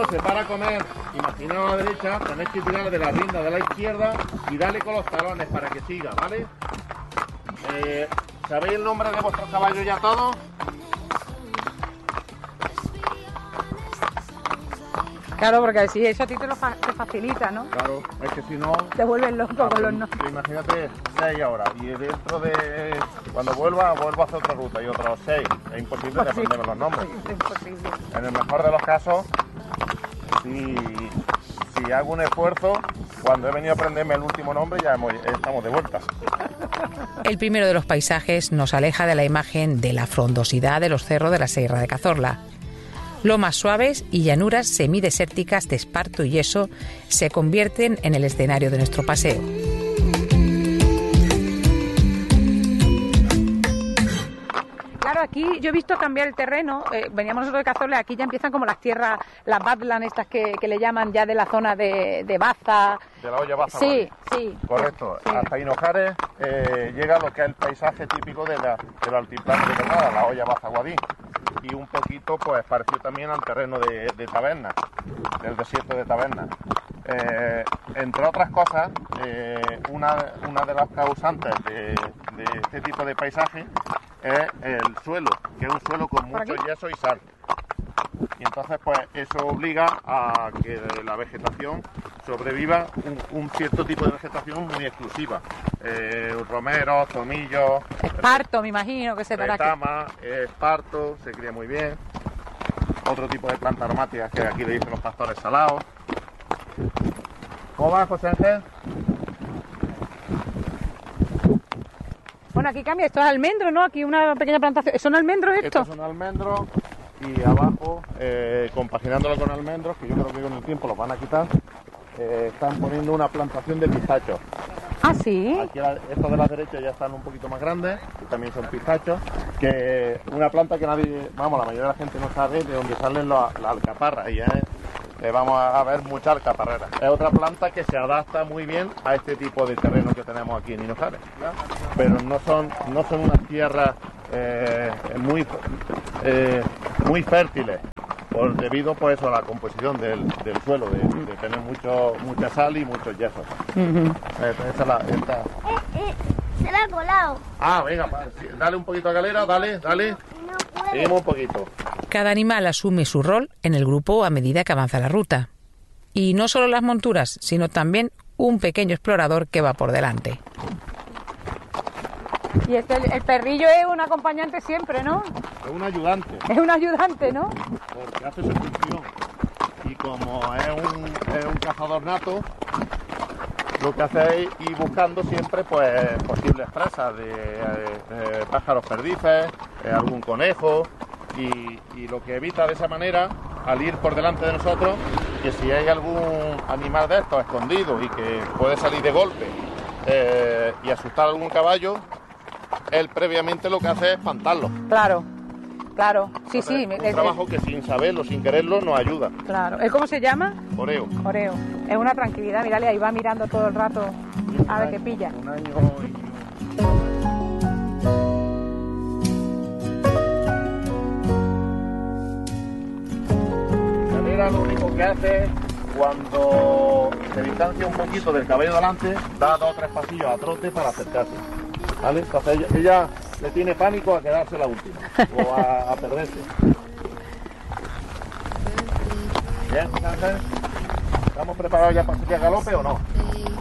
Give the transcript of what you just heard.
Entonces, para comer, imaginaos a la derecha, tenéis que tirar de la rienda de la izquierda y darle con los talones para que siga, ¿vale? ¿Sabéis el nombre de vuestros caballos ya todos? Claro, porque así eso a ti te facilita, ¿no? Claro, es que si no... Te vuelves loco con los nombres. Imagínate 6 ahora y dentro de... Cuando vuelvo a hacer otra ruta y otros 6. Es imposible de aprenderme los nombres. Es imposible. En el mejor de los casos, si hago un esfuerzo, cuando he venido a aprenderme el último nombre ya estamos de vuelta. El primero de los paisajes nos aleja de la imagen de la frondosidad de los cerros de la Sierra de Cazorla. Lomas suaves y llanuras semidesérticas de esparto y yeso se convierten en el escenario de nuestro paseo. Claro, aquí yo he visto cambiar el terreno, veníamos nosotros de Cazorla, aquí ya empiezan como las tierras, las badlands estas que le llaman ya de la zona de Baza. De la olla Baza. Sí, sí. Correcto, sí. Hasta Hinojares llega lo que es el paisaje típico del altiplano de Granada, la olla Baza Guadí. Y un poquito pues parecido también al terreno de Tabernas, del desierto de Tabernas. Entre otras cosas, una de las causantes de este tipo de paisaje es el suelo, que es un suelo con mucho yeso y sal. Y entonces pues eso obliga a que la vegetación sobreviva un cierto tipo de vegetación muy exclusiva. Romeros, tomillos, esparto, me imagino que se dará aquí. Retama, esparto, se cría muy bien. Otro tipo de plantas aromáticas que aquí le dicen los pastores salados. ¿Cómo va, José Ángel? Bueno, aquí cambia, esto es almendro, ¿no? Aquí una pequeña plantación. ¿Son almendros esto? Estos son almendros y abajo, compaginándolo con almendros, que yo creo que con el tiempo los van a quitar, están poniendo una plantación de pistachos. Ah, sí. Aquí estos de la derecha ya están un poquito más grandes, y también son pistachos, que una planta que nadie, la mayoría de la gente no sabe de dónde salen las alcaparras, y vamos a ver mucha alcaparrera. Es otra planta que se adapta muy bien a este tipo de terreno que tenemos aquí en Hinojares, ¿no? Pero no son unas tierras muy fértiles, debido pues a la composición del suelo, de tener mucha sal y muchos yesos. Se la ha colado. Ah, venga, dale un poquito a Galera, dale. Seguimos un poquito. Cada animal asume su rol en el grupo a medida que avanza la ruta. Y no solo las monturas, sino también un pequeño explorador que va por delante. Y el perrillo es un acompañante siempre, ¿no? Es un ayudante. Es un ayudante, ¿no? Porque hace su función. Y como es un cazador nato, lo que hace es ir buscando siempre pues posibles presas de pájaros perdices, algún conejo, y lo que evita de esa manera, al ir por delante de nosotros, que si hay algún animal de estos escondido y que puede salir de golpe y asustar a algún caballo, él previamente lo que hace es espantarlo. Claro. Sí, sí. Un trabajo que sin saberlo, sin quererlo, nos ayuda. Claro. ¿Cómo se llama? Oreo. Es una tranquilidad, mírale, ahí va mirando todo el rato a ver qué pilla. Un año Galera lo único que hace, cuando se distancia un poquito del caballo delante, da 2 o 3 pasillos a trote para acercarse. ¿Vale? Entonces ella le tiene pánico a quedarse la última o a perderse. Bien, ¿estamos preparados ya para salir a galope o no?